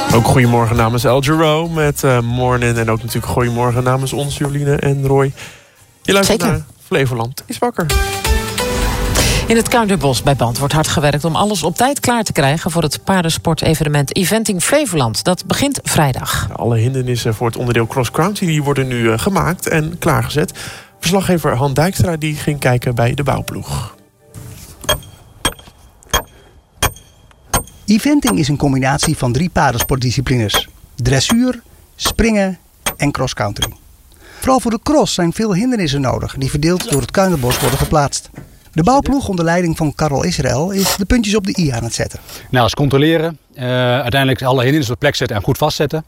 Ook goedemorgen namens El Giro met Morning. En ook natuurlijk goedemorgen namens ons, Joline en Roy. Je luistert naar Flevoland is wakker. In het Kuinderbos bij Band wordt hard gewerkt om alles op tijd klaar te krijgen voor het paardensportevenement Eventing Flevoland. Dat begint vrijdag. Alle hindernissen voor het onderdeel Cross Country die worden nu gemaakt en klaargezet. Verslaggever Han Dijkstra die ging kijken bij de bouwploeg. Eventing is een combinatie van 3 paardensportdisciplines: dressuur, springen en cross-country. Vooral voor de cross zijn veel hindernissen nodig die verdeeld door het Kuinderbos worden geplaatst. De bouwploeg onder leiding van Karel Israël is de puntjes op de i aan het zetten. Nou, als controleren, uiteindelijk alle hindernissen op de plek zetten en goed vastzetten.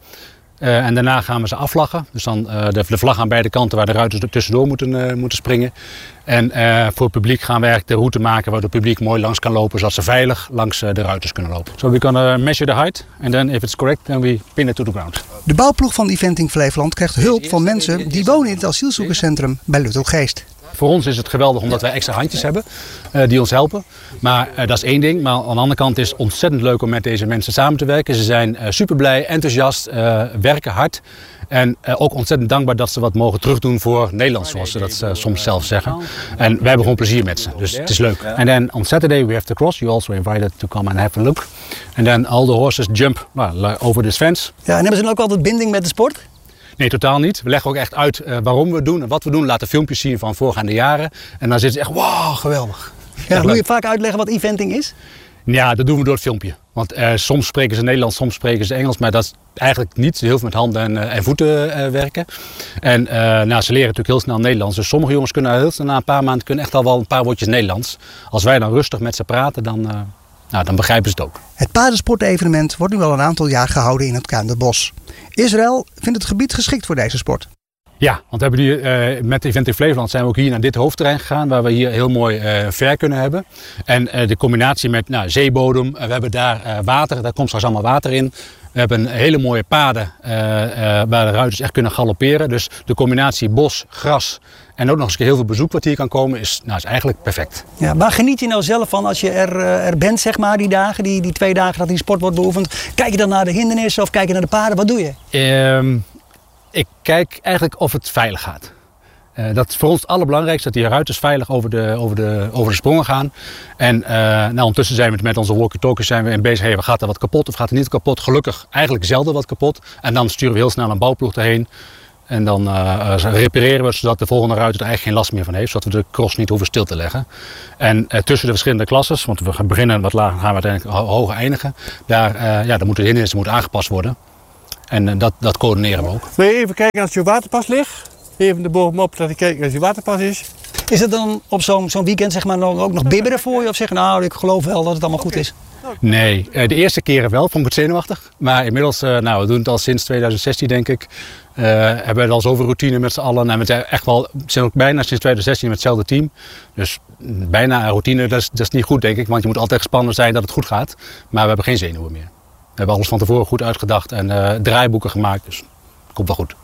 En daarna gaan we ze afvlaggen. Dus dan de vlag aan beide kanten waar de ruiters er tussendoor moeten springen. En voor het publiek gaan we eigenlijk de route maken waar het publiek mooi langs kan lopen, zodat ze veilig langs de ruiters kunnen lopen. So we can measure the height and then if it's correct, then we pin it to the ground. De bouwploeg van Eventing Flevoland krijgt hulp van mensen die wonen in het asielzoekerscentrum bij Luttelgeest. Voor ons is het geweldig omdat wij extra handjes hebben die ons helpen. Maar dat is één ding. Maar aan de andere kant is het ontzettend leuk om met deze mensen samen te werken. Ze zijn super blij, enthousiast, werken hard. En ook ontzettend dankbaar dat ze wat mogen terugdoen voor Nederland, zoals ze dat soms zelf zeggen. En wij hebben gewoon plezier met ze, dus het is leuk. En then on Saturday we have the cross. You also invited to come and have a look. And then all the horses jump over this fence. Ja, en hebben ze dan ook altijd binding met de sport? Nee, totaal niet. We leggen ook echt uit waarom we het doen en wat we doen. Laten filmpjes zien van voorgaande jaren. En dan zitten ze echt, wauw, geweldig. Ja, moet je vaak uitleggen wat eventing is? Ja, dat doen we door het filmpje. Want soms spreken ze Nederlands, soms spreken ze Engels. Maar dat is eigenlijk niet heel veel met handen en voeten werken. En ze leren natuurlijk heel snel Nederlands. Dus sommige jongens kunnen heel snel na een paar maanden echt al wel een paar woordjes Nederlands. Als wij dan rustig met ze praten, dan begrijpen ze het ook. Het paardensportevenement wordt nu al een aantal jaar gehouden in het Kuinderbos. Israël vindt het gebied geschikt voor deze sport. Ja, want we hebben nu, met Eventing Flevoland zijn we ook hier naar dit hoofdterrein gegaan, waar we hier heel mooi ver kunnen hebben. En de combinatie met zeebodem, we hebben daar water, daar komt straks allemaal water in. We hebben hele mooie paden waar de ruiters echt kunnen galopperen. Dus de combinatie bos, gras en ook nog eens heel veel bezoek wat hier kan komen is eigenlijk perfect. Ja, waar geniet je nou zelf van als je er bent, zeg maar, die dagen, die 2 dagen dat die sport wordt beoefend? Kijk je dan naar de hindernissen of kijk je naar de paarden? Wat doe je? Ik kijk eigenlijk of het veilig gaat. Dat is voor ons het allerbelangrijkste, dat die ruiters veilig over de sprongen gaan. En ondertussen zijn we met onze walkie-talkies bezig. Hey, gaat er wat kapot of gaat er niet kapot? Gelukkig eigenlijk zelden wat kapot. En dan sturen we heel snel een bouwploeg erheen. En dan repareren we zodat de volgende ruiter er eigenlijk geen last meer van heeft. Zodat we de cross niet hoeven stil te leggen. En tussen de verschillende klasses, want we beginnen wat lager, gaan we uiteindelijk hoger eindigen. Daar moeten de hindernissen aangepast worden. En dat coördineren we ook. Wil je even kijken als je waterpas ligt? Even de bovenop dat ik kijk als je waterpas is. Is het dan op zo'n weekend zeg maar, ook nog bibberen voor je? Of zeggen, nou, ik geloof wel dat het allemaal goed is? Nee, de eerste keren wel, vond ik het zenuwachtig. Maar inmiddels, we doen het al sinds 2016 denk ik. Hebben we al zoveel routine met z'n allen. En we zijn ook bijna sinds 2016 met hetzelfde team. Dus bijna routine, dat is niet goed denk ik. Want je moet altijd gespannen zijn dat het goed gaat. Maar we hebben geen zenuwen meer. We hebben alles van tevoren goed uitgedacht en draaiboeken gemaakt. Dus het komt wel goed.